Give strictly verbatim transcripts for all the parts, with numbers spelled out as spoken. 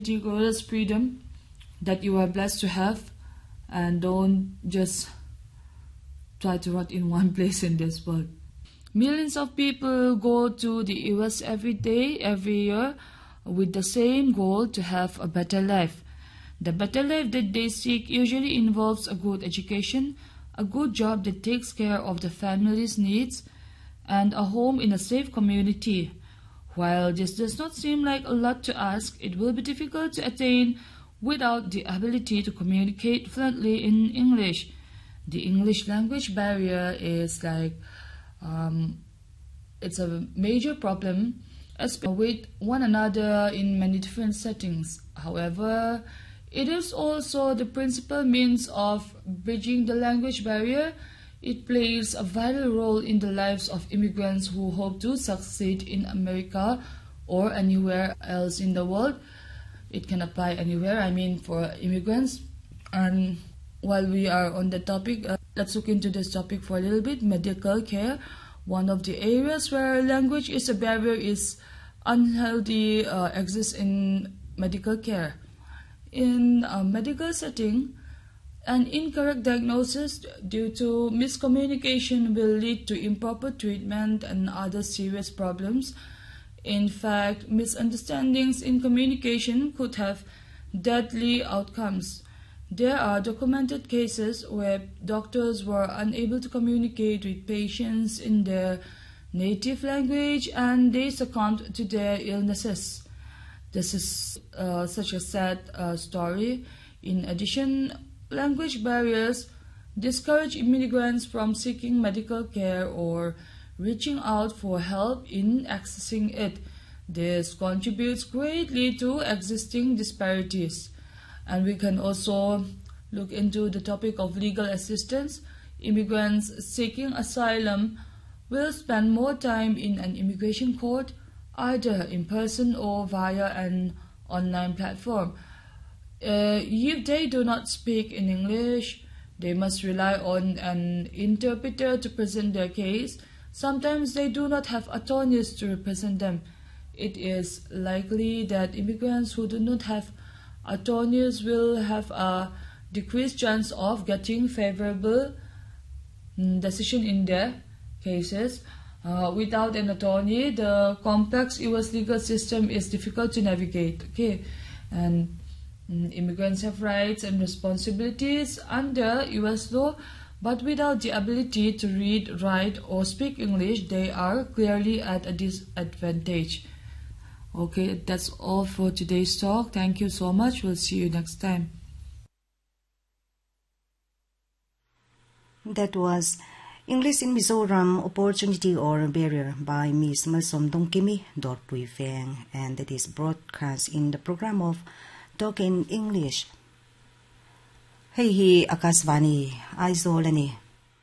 the greatest freedom that you are blessed to have, and don't just try to rot in one place in this world. Millions of people go to the U S every day, every year, with the same goal to have a better life. The better life that they seek usually involves a good education, a good job that takes care of the family's needs, and a home in a safe community. While this does not seem like a lot to ask, it will be difficult to attain without the ability to communicate fluently in English. The English language barrier is like, um, it's a major problem, especially with one another in many different settings. However, it is also the principal means of bridging the language barrier. It plays a vital role in the lives of immigrants who hope to succeed in America or anywhere else in the world. It can apply anywhere, I mean, for immigrants. And while we are on the topic, uh, let's look into this topic for a little bit. Medical care. One of the areas where language is a barrier is unhealthy uh, exists in medical care. In a medical setting, an incorrect diagnosis due to miscommunication will lead to improper treatment and other serious problems. In fact, misunderstandings in communication could have deadly outcomes. There are documented cases where doctors were unable to communicate with patients in their native language and they succumbed to their illnesses. This is uh, such a sad uh, story. In addition, language barriers discourage immigrants from seeking medical care or reaching out for help in accessing it. This contributes greatly to existing disparities. And we can also look into the topic of legal assistance. Immigrants seeking asylum will spend more time in an immigration court, either in person or via an online platform. Uh, if they do not speak in English, they must rely on an interpreter to present their case. Sometimes they do not have attorneys to represent them. It is likely that immigrants who do not have attorneys will have a decreased chance of getting favorable decision in their cases. Uh, without an attorney, the complex U S legal system is difficult to navigate. Okay, and mm, immigrants have rights and responsibilities under U S law, but without the ability to read, write, or speak English, they are clearly at a disadvantage. Okay, that's all for today's talk. Thank you so much. We'll see you next time. That was English in Mizoram, Opportunity or Barrier by Miss Malsom Dongkimi Dorpui Feng, and that is broadcast in the program of Talk in English. Hey hi Akasvani Aizolani.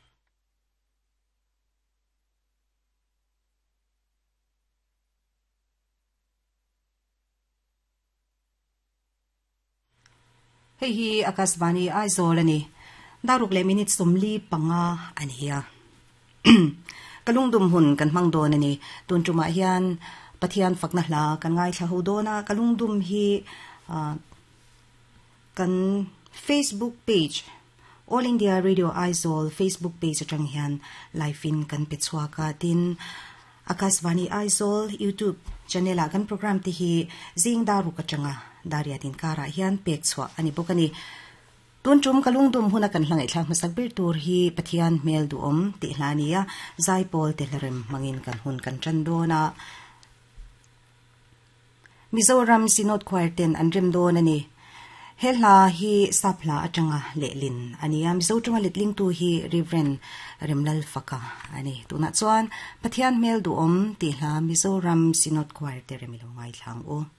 Hey hi Akasvani Aizolani. Daruk le minutes sumli panga aniya. Kalungdum hun kan mangdo na ni tun chuma hian pathian faknahla kan ngai thahudo na kalungdum hi uh, kan Facebook page All India Radio Aizol Facebook page atang hian live in kan petswa ka tin Akasvani Aizol YouTube channel kan program ti hi zing daru ka changa daria tin kara hian petswa ani bokani tun chum kalungdum huna kan hlangai thlang masagbir tur hi pathian mel du om ti hlania zaipol telerem mangin kan hun kan chandona Mizoram Sinod Quarten andrim do na ni hela hi sapla atanga lelin ania Mizoram litling tu hi Reverend Remlal Faka ani tuna chuan pathian mel du om ti hla Mizoram Sinod Quarten remilo ngai thlang o